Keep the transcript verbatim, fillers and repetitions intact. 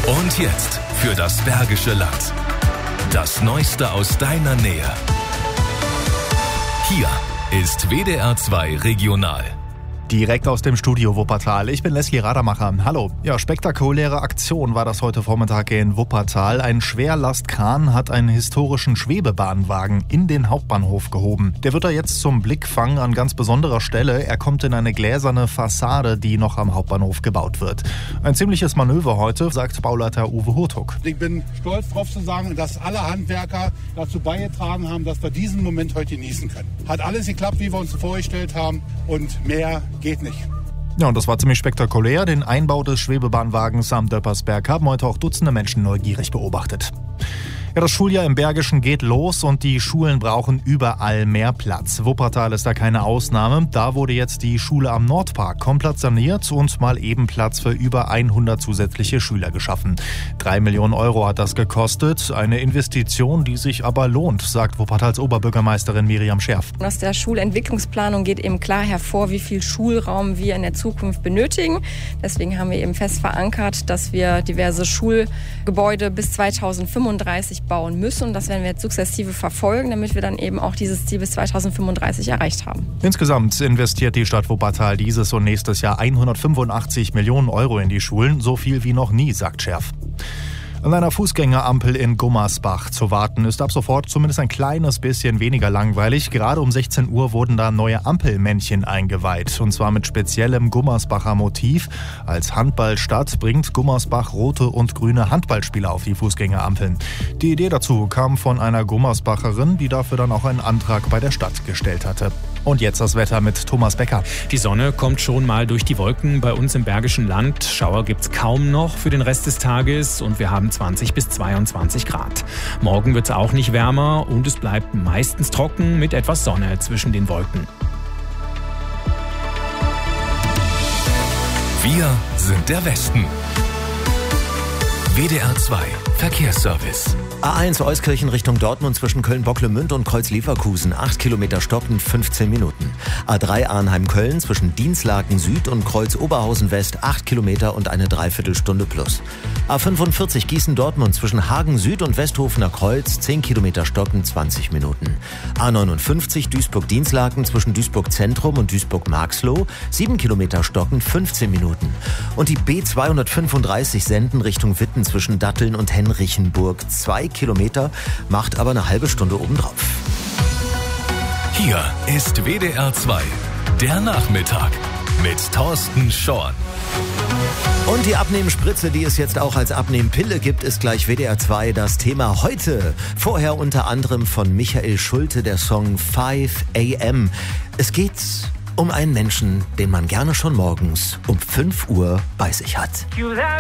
Und jetzt für das Bergische Land. Das Neueste aus deiner Nähe. Hier ist W D R zwei Regional. Direkt aus dem Studio Wuppertal. Ich bin Leslie Radermacher. Hallo. Ja, spektakuläre Aktion war das heute Vormittag in Wuppertal. Ein Schwerlastkran hat einen historischen Schwebebahnwagen in den Hauptbahnhof gehoben. Der wird da jetzt zum Blickfang an ganz besonderer Stelle. Er kommt in eine gläserne Fassade, die noch am Hauptbahnhof gebaut wird. Ein ziemliches Manöver heute, sagt Bauleiter Uwe Hurtuk. Ich bin stolz darauf zu sagen, dass alle Handwerker dazu beigetragen haben, dass wir diesen Moment heute genießen können. Hat alles geklappt, wie wir uns vorgestellt haben, und mehr geht nicht. Ja, und das war ziemlich spektakulär. Den Einbau des Schwebebahnwagens am Döppersberg haben heute auch Dutzende Menschen neugierig beobachtet. Ja, das Schuljahr im Bergischen geht los und die Schulen brauchen überall mehr Platz. Wuppertal ist da keine Ausnahme. Da wurde jetzt die Schule am Nordpark komplett saniert und mal eben Platz für über hundert zusätzliche Schüler geschaffen. Drei Millionen Euro hat das gekostet. Eine Investition, die sich aber lohnt, sagt Wuppertals Oberbürgermeisterin Miriam Scherf. Aus der Schulentwicklungsplanung geht eben klar hervor, wie viel Schulraum wir in der Zukunft benötigen. Deswegen haben wir eben fest verankert, dass wir diverse Schulgebäude bis zweitausendfünfunddreißig bauen müssen. Das werden wir jetzt sukzessive verfolgen, damit wir dann eben auch dieses Ziel bis zweitausendfünfunddreißig erreicht haben. Insgesamt investiert die Stadt Wuppertal dieses und nächstes Jahr hundertfünfundachtzig Millionen Euro in die Schulen. So viel wie noch nie, sagt Scherf. An einer Fußgängerampel in Gummersbach zu warten ist ab sofort zumindest ein kleines bisschen weniger langweilig. Gerade um sechzehn Uhr wurden da neue Ampelmännchen eingeweiht. Und zwar mit speziellem Gummersbacher Motiv. Als Handballstadt bringt Gummersbach rote und grüne Handballspieler auf die Fußgängerampeln. Die Idee dazu kam von einer Gummersbacherin, die dafür dann auch einen Antrag bei der Stadt gestellt hatte. Und jetzt das Wetter mit Thomas Becker. Die Sonne kommt schon mal durch die Wolken bei uns im Bergischen Land. Schauer gibt's kaum noch für den Rest des Tages und wir haben zwanzig bis zweiundzwanzig Grad. Morgen wird's auch nicht wärmer und es bleibt meistens trocken mit etwas Sonne zwischen den Wolken. Wir sind der Westen. W D R zwei Verkehrsservice. A eins Euskirchen Richtung Dortmund zwischen Köln-Bocklemünd und Kreuz-Leverkusen. acht Kilometer stockend, fünfzehn Minuten. A drei Arnheim-Köln zwischen Dienstlaken Süd und Kreuz-Oberhausen West. acht Kilometer und eine Dreiviertelstunde plus. A fünfundvierzig Gießen-Dortmund zwischen Hagen Süd und Westhofener Kreuz. zehn Kilometer stockend, zwanzig Minuten. A neunundfünfzig Duisburg-Dienstlaken zwischen Duisburg-Zentrum und Duisburg-Marxloh. sieben Kilometer stockend, fünfzehn Minuten. Und die B zweihundertfünfunddreißig Senden Richtung Witten zwischen Datteln und Henrichenburg. zwei Kilometer, macht aber eine halbe Stunde obendrauf. Hier ist W D R zwei, der Nachmittag mit Thorsten Schorn. Und die Abnehmspritze, die es jetzt auch als Abnehmpille gibt, ist gleich W D R zwei das Thema heute. Vorher unter anderem von Michael Schulte der Song five a m. Es geht um einen Menschen, den man gerne schon morgens um fünf Uhr bei sich hat.